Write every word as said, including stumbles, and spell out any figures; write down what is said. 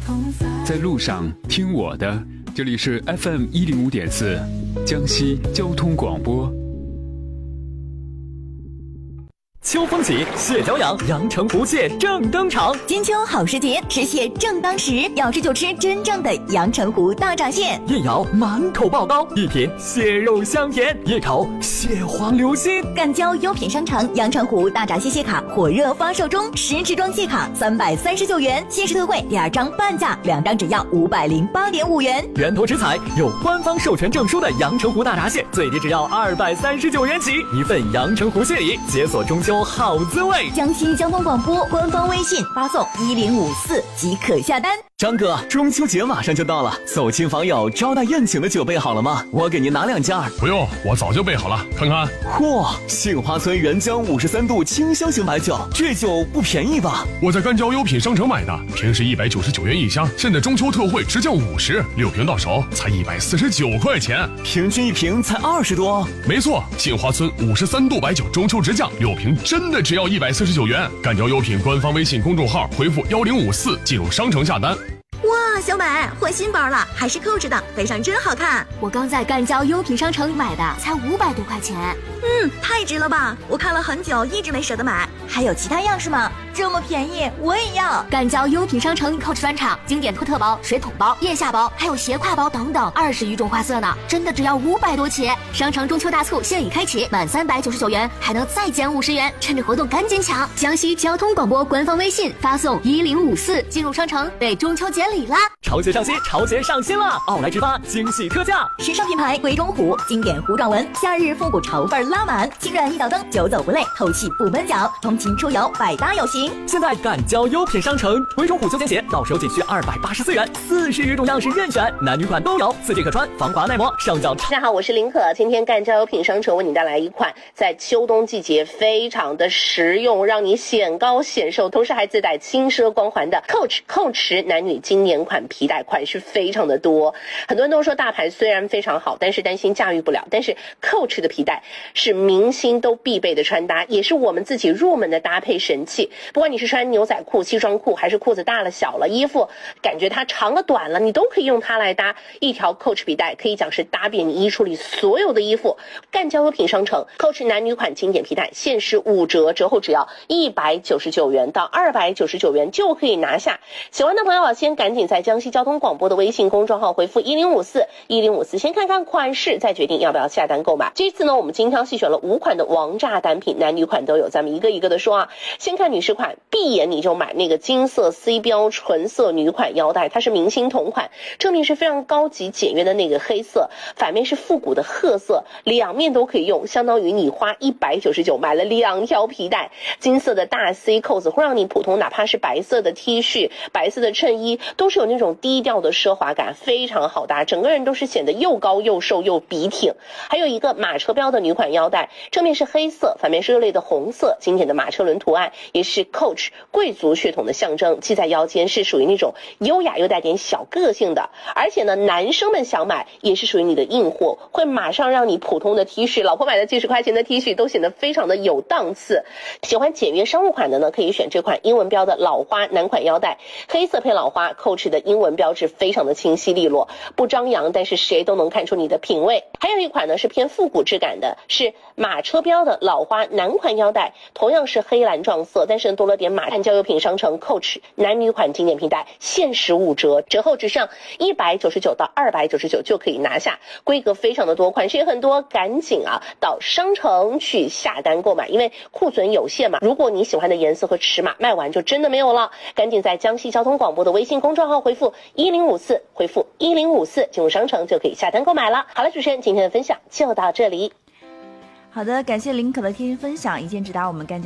在路上听我的，这里是 F M 一零五点四，江西交通广播。 秋风起，蟹脚痒，阳澄湖蟹正登场。 金秋好时节，吃蟹正当时，要吃就吃真正的阳澄湖大闸蟹。 一咬满口爆膏，一品蟹肉香甜，一口蟹黄流心。 赣交优品商城阳澄湖大闸蟹蟹卡火热发售中，十支装蟹卡三百三十九元，限时特惠，第二张半价，两张只要五百零八点五元。 源头直采有官方授权证书的阳澄湖大闸蟹，最低只要二百三十九元起，一份阳澄湖蟹礼，解锁中秋好滋味。 江西交通广播官方微信发送一零五四即可下单。 张哥，中秋节马上就到了，走亲访友招待宴请的酒备好了吗？我给您拿两件。 不用，我早就备好了，看看。 嚯，杏花村原浆五十三度清香型白酒，这酒不便宜吧？ 我在赣交优品商城买的，平时一百九十九元一箱，现在中秋特惠直降五十，六瓶到手才一百四十九块钱， 平均一瓶才二十多。 没错，杏花村五十三度白酒中秋直降，六瓶真的只要一百四十九元。赣交优品官方微信公众号回复幺零五四进入商城下单。 哇，小美换新包了，还是 Coach 的，背上真好看。 我刚在赣交优品商城买的，才五百多块钱。 嗯，太值了吧！我看了很久，一直没舍得买。还有其他样式吗？这么便宜，我也要。 赣交优品商城 Coach 专场经典托特包、水桶包、腋下包，还有斜挎包等等，二十余种花色呢，真的只要五百多起。商城中秋大促现已开启，满三百九十九元还能再减五十元，趁着活动赶紧抢！江西交通广播官方微信发送一零五四进入商城，备中秋节礼啦！ 潮鞋上新，潮鞋上新了！奥莱直发惊喜特价， 时尚品牌鬼冢虎经典糊状纹，夏日复古潮范拉满，轻软一脚蹬，久走不累，透气不闷脚，通勤出游百搭有型。 现在赣交优品商城，鬼冢虎休闲鞋到手仅需二百八十四元，四十余种样式任选，男女款都有，四季可穿，防滑耐磨，上脚。 大家好，我是林可，今天赣交优品商城为你带来一款在秋冬季节非常的实用，让你显高显瘦，同时还自带轻奢光环的 Coach 蔻驰男女经典款皮带，款式非常的多。很多人都说大牌虽然非常好，但是担心驾驭不了，但是 Coach 的皮带是明星都必备的穿搭，也是我们自己入门的搭配神器。不管你是穿牛仔裤、西装裤，还是裤子大了小了，衣服感觉它长了短了，你都可以用它来搭。一条 Coach 皮带可以讲是搭遍你衣橱里所有的衣服。赣交优品商城 Coach 男女款经典皮带限时五折，折后只要一百九十九元到二百九十九元就可以拿下。喜欢的朋友先赶紧在江西交通广播的微信公众号回复一零五四一零五四，先看看款式，再决定要不要下单购买。这次呢，我们精挑细选了五款的王炸单品，男女款都有，咱们一个一个的说啊。先看女士款，闭眼你就买那个金色 C 标纯色女款腰带，它是明星同款，正面是非常高级简约的那个黑色，反面是复古的褐色，两面都可以用，相当于你花一百九十九买了两条皮带。金色的大 C 扣子会让你普通哪怕是白色的 T 恤、白色的衬衣都是有那种低调的奢华感，非常好搭，整个人都是显得又高又瘦又笔挺。还有一个马车标的女款腰带，正面是黑色，反面是热烈的红色，经典的马车轮图案，也是 Coach 贵族血统的象征，系在腰间是属于那种优雅又带点小个性的。而且呢，男生们想买也是属于你的硬货，会马上让你普通的 T 恤，老婆买的几十块钱的 T 恤都显得非常的有档次。喜欢简约商务款的呢，可以选这款英文标的老花男款腰带，黑色配老花， Coach 的英文标志非常的清晰利落，不张扬，但是谁都能看出你的品味。还有一款呢是偏复古质感的，是马车标的老花男款腰带，同样是黑蓝撞色，但是多了点马。赣交优品商城 Coach 男女款经典皮带限时五折，折后只剩一百九十九到二百九十九就可以拿下，规格非常的多，款式也很多，赶紧啊到商城去下单购买，因为库存有限嘛，如果你喜欢的颜色和尺码卖完就真的没有了，赶紧在江西交通广播的微信公众号回复一零五四，回复一零五四进入商城就可以下单购买了。好了，主持人今天的分享就到这里。 好的，感谢林可的贴心分享，一键直达我们赣交